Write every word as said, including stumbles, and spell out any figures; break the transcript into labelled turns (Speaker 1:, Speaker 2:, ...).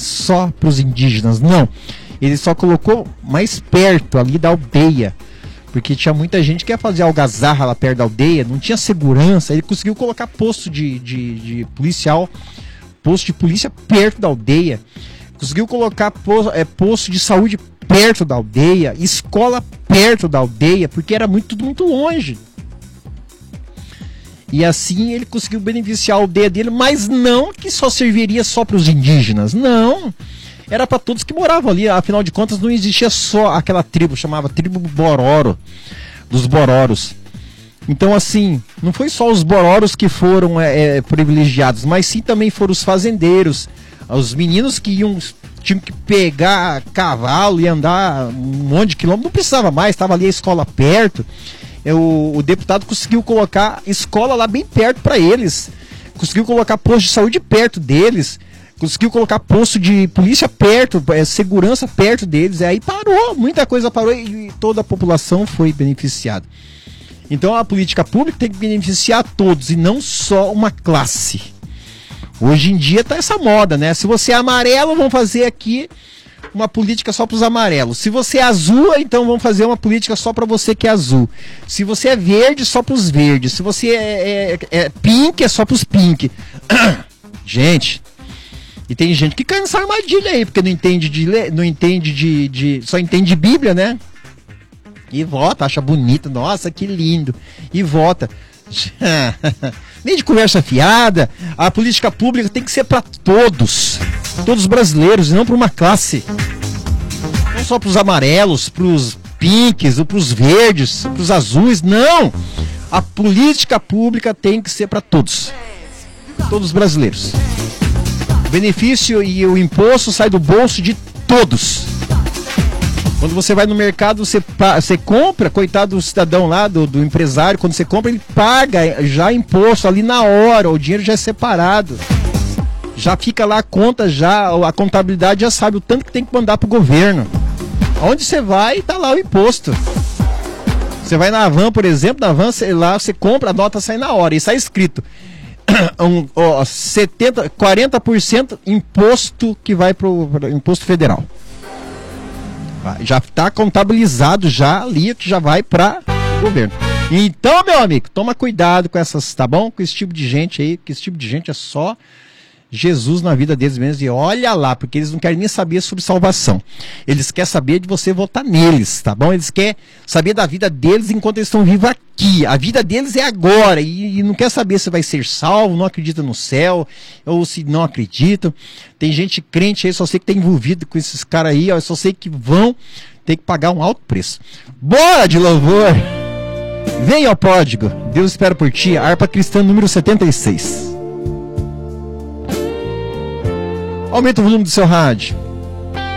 Speaker 1: só para os indígenas, não. Ele só colocou mais perto ali da aldeia, porque tinha muita gente que ia fazer algazarra lá perto da aldeia, não tinha segurança. Ele conseguiu colocar posto de, de, de policial, posto de polícia perto da aldeia, conseguiu colocar posto, é, posto de saúde perto da aldeia, escola perto da aldeia, porque era muito, tudo muito longe. E assim ele conseguiu beneficiar a aldeia dele, mas não que só serviria só para os indígenas, não. Era para todos que moravam ali, afinal de contas não existia só aquela tribo, chamava tribo Bororo, dos Bororos. Então assim, não foi só os Bororos que foram é, é, privilegiados, mas sim também foram os fazendeiros, os meninos que iam, tinham que pegar cavalo e andar um monte de quilômetros, não precisava mais, estava ali a escola perto. O, o deputado conseguiu colocar escola lá bem perto para eles, conseguiu colocar posto de saúde perto deles, conseguiu colocar posto de polícia perto, é, segurança perto deles, aí parou, muita coisa parou e, e toda a população foi beneficiada. Então a política pública tem que beneficiar todos e não só uma classe. Hoje em dia tá essa moda, né? Se você é amarelo, vão fazer aqui uma política só para os amarelos. Se você é azul, então vamos fazer uma política só para você que é azul. Se você é verde, só para os verdes. Se você é, é, é pink, é só para os pink. Gente, e tem gente que cai nessa armadilha aí, porque não entende de ler, não entende de, de só entende Bíblia, né? E vota, acha bonito, nossa, que lindo. E vota. Nem de conversa fiada. A política pública tem que ser para todos, todos os brasileiros, e não para uma classe. Não só para os amarelos, para os pinks, ou para os verdes, para os azuis, não. A política pública tem que ser para todos, todos os brasileiros. O benefício e o imposto sai do bolso de todos. Quando você vai no mercado, você, você compra, coitado do cidadão lá, do, do empresário, quando você compra, ele paga já imposto ali na hora, o dinheiro já é separado. Já fica lá a conta, já, a contabilidade já sabe o tanto que tem que mandar pro governo. Onde você vai, tá lá o imposto. Você vai na van, por exemplo, na van, você, lá você compra, a nota sai na hora, e sai escrito um, ó, setenta, quarenta por cento imposto que vai pro, pro imposto federal. Já está contabilizado já ali, que já vai para o governo. Então, meu amigo, toma cuidado com essas, tá bom? Com esse tipo de gente aí, que esse tipo de gente é só Jesus na vida deles mesmos. E olha lá, porque eles não querem nem saber sobre salvação. Eles querem saber de você votar neles, tá bom? Eles querem saber da vida deles enquanto eles estão vivos aqui. A vida deles é agora e, e não quer saber se vai ser salvo, não acredita no céu, ou se não acredita. Tem gente crente aí, só sei que tá envolvido com esses caras aí, ó, eu só sei que vão ter que pagar um alto preço. Bora de louvor! Vem, ó pródigo, Deus espera por ti, harpa cristã número setenta e seis. Aumenta o volume do seu rádio.